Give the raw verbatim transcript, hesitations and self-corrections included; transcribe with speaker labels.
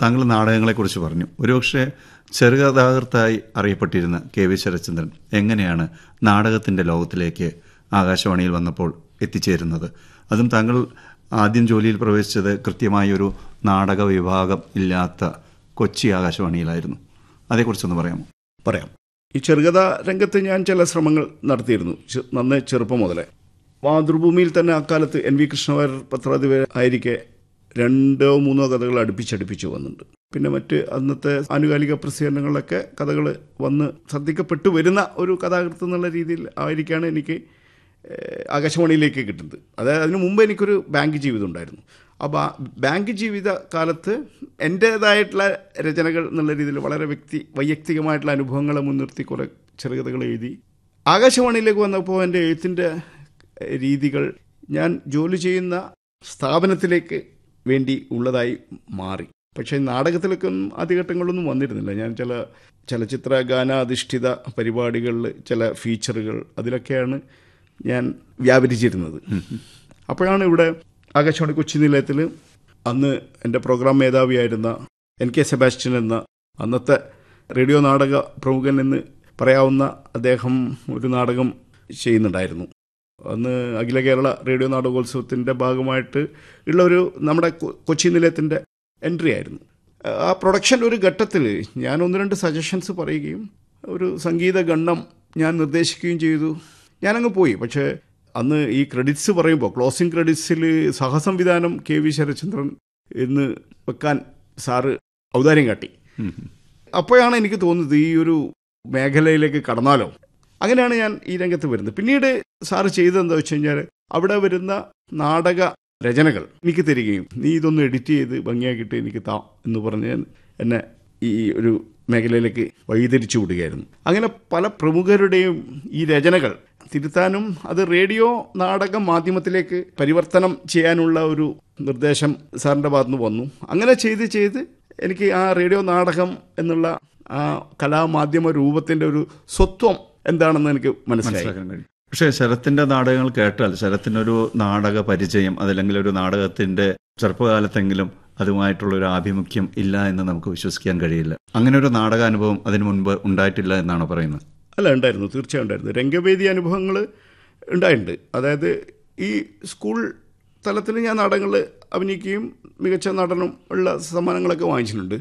Speaker 1: താങ്കൾ നാടകങ്ങളെക്കുറിച്ച് പറഞ്ഞു. ഒരുപക്ഷെ ചെറുകഥാകൃത്തായി അറിയപ്പെട്ടിരുന്ന കെ വി ശരത്ചന്ദ്രൻ എങ്ങനെയാണ് നാടകത്തിൻ്റെ ലോകത്തിലേക്ക് ആകാശവാണിയിൽ വന്നപ്പോൾ എത്തിച്ചേരുന്നത്? അതും താങ്കൾ ആദ്യം ജോലിയിൽ പ്രവേശിച്ചത് കൃത്യമായൊരു നാടക വിഭാഗം ഇല്ലാത്ത കൊച്ചി ആകാശവാണിയിലായിരുന്നു. അതേക്കുറിച്ചൊന്ന് പറയാമോ?
Speaker 2: പറയാം. ഈ ചെറുകഥാ രംഗത്ത് ഞാൻ ചില ശ്രമങ്ങൾ നടത്തിയിരുന്നു നന്നേ ചെറുപ്പം മുതലേ. മാതൃഭൂമിയിൽ തന്നെ അക്കാലത്ത് എൻ വി കൃഷ്ണവാര്യർ പത്രാധിപർ ആയിരിക്കെ രണ്ടോ മൂന്നോ കഥകൾ അടുപ്പിച്ചടുപ്പിച്ച് വന്നിട്ടുണ്ട്. പിന്നെ മറ്റ് അന്നത്തെ ആനുകാലിക പ്രസിദ്ധീകരണങ്ങളിലൊക്കെ കഥകൾ വന്ന് ശ്രദ്ധിക്കപ്പെട്ടു വരുന്ന ഒരു കഥാകൃത്ത് എന്നുള്ള രീതിയിൽ ആയിരിക്കാണ് എനിക്ക് ആകാശവാണിയിലേക്ക് കിട്ടുന്നത്. അതായത് അതിനു മുമ്പ് എനിക്കൊരു ബാങ്ക് ജീവിതം ഉണ്ടായിരുന്നു. ആ ബാങ്ക് ജീവിത കാലത്ത് എൻ്റേതായിട്ടുള്ള രചനകൾ എന്നുള്ള രീതിയിൽ വളരെ വ്യക്തി വൈയക്തികമായിട്ടുള്ള അനുഭവങ്ങളെ മുൻനിർത്തി കുറേ ചെറുകഥകൾ എഴുതി. ആകാശവാണിയിലേക്ക് വന്നപ്പോൾ എൻ്റെ എഴുത്തിൻ്റെ രീതികൾ ഞാൻ ജോലി ചെയ്യുന്ന സ്ഥാപനത്തിലേക്ക് വേണ്ടി ഉള്ളതായി മാറി. പക്ഷേ നാടകത്തിലേക്കൊന്നും ആദ്യഘട്ടങ്ങളിലൊന്നും വന്നിരുന്നില്ല. ഞാൻ ചില ചലച്ചിത്ര ഗാനാധിഷ്ഠിത പരിപാടികളിൽ ചില ഫീച്ചറുകൾ അതിലൊക്കെയാണ് ഞാൻ വ്യാപരിച്ചിരുന്നത്. അപ്പോഴാണ് ഇവിടെ ആകാശവാണി കൊച്ചി നിലയത്തിൽ അന്ന് എൻ്റെ പ്രോഗ്രാം മേധാവിയായിരുന്ന എൻ കെ സെബാസ്റ്റ്യൻ എന്ന അന്നത്തെ റേഡിയോ നാടക പ്രമുഖൻ എന്ന് പറയാവുന്ന അദ്ദേഹം ഒരു നാടകം ചെയ്യുന്നുണ്ടായിരുന്നു. അന്ന് അഖില കേരള റേഡിയോ നാടകോത്സവത്തിൻ്റെ ഭാഗമായിട്ട് ഉള്ള ഒരു നമ്മുടെ കൊച്ചി നിലയത്തിൻ്റെ എൻട്രി ആയിരുന്നു. ആ പ്രൊഡക്ഷൻ്റെ ഒരു ഘട്ടത്തിൽ ഞാൻ ഒന്ന് രണ്ട് സജഷൻസ് പറയുകയും ഒരു സംഗീത ഗണ്ണം ഞാൻ നിർദ്ദേശിക്കുകയും ചെയ്തു. ഞാനങ്ങ് പോയി. പക്ഷേ അന്ന് ഈ ക്രെഡിറ്റ്സ് പറയുമ്പോൾ ക്ലോസിംഗ് ക്രെഡിറ്റ്സിൽ സഹസംവിധാനം കെ വി ശരത്ചന്ദ്രൻ എന്ന് വെക്കാൻ സാറ് ഔദാര്യം കാട്ടി. അപ്പോഴാണ് എനിക്ക് തോന്നുന്നത് ഈ ഒരു മേഖലയിലേക്ക് കടന്നാലോ. അങ്ങനെയാണ് ഞാൻ ഈ രംഗത്ത് വരുന്നത്. പിന്നീട് സാറ് ചെയ്തതെന്താ വെച്ച് കഴിഞ്ഞാൽ അവിടെ വരുന്ന നാടക രചനകൾ എനിക്ക് തരികയും നീ ഇതൊന്ന് എഡിറ്റ് ചെയ്ത് ഭംഗിയാക്കിയിട്ട് എനിക്ക് താ എന്ന് പറഞ്ഞ് എന്നെ ഈ ഒരു മേഖലയിലേക്ക് വഴിതിരിച്ചു വിടുകയായിരുന്നു. അങ്ങനെ പല പ്രമുഖരുടെയും ഈ രചനകൾ തിരുത്താനും അത് റേഡിയോ നാടക മാധ്യമത്തിലേക്ക് പരിവർത്തനം ചെയ്യാനുള്ള ഒരു നിർദ്ദേശം സാറിൻ്റെ ഭാഗത്തുനിന്ന് വന്നു. അങ്ങനെ ചെയ്ത് ചെയ്ത് എനിക്ക് ആ റേഡിയോ നാടകം എന്നുള്ള ആ കലാമാധ്യമ രൂപത്തിൻ്റെ ഒരു സ്വത്വം എന്താണെന്ന് എനിക്ക് മനസ്സിലാക്കാൻ കഴിയും.
Speaker 1: പക്ഷേ ശരത്തിൻ്റെ നാടകങ്ങൾ കേട്ടാൽ ശരത്തിനൊരു നാടക പരിചയം അതല്ലെങ്കിൽ ഒരു നാടകത്തിൻ്റെ ചെറുപ്പകാലത്തെങ്കിലും അതുമായിട്ടുള്ളൊരു ആഭിമുഖ്യം ഇല്ല എന്ന് നമുക്ക് വിശ്വസിക്കാൻ കഴിയില്ല. അങ്ങനെ ഒരു നാടകാനുഭവം അതിനു മുൻപ് ഉണ്ടായിട്ടില്ല എന്നാണ് പറയുന്നത്?
Speaker 2: അല്ല, ഉണ്ടായിരുന്നു, തീർച്ചയായും ഉണ്ടായിരുന്നു. രംഗവേദി അനുഭവങ്ങൾ ഉണ്ടായിട്ടുണ്ട്. അതായത് ഈ സ്കൂൾ തലത്തിൽ ഞാൻ നാടകങ്ങൾ അഭിനയിക്കുകയും മികച്ച നടനും ഉള്ള സമ്മാനങ്ങളൊക്കെ വാങ്ങിച്ചിട്ടുണ്ട്.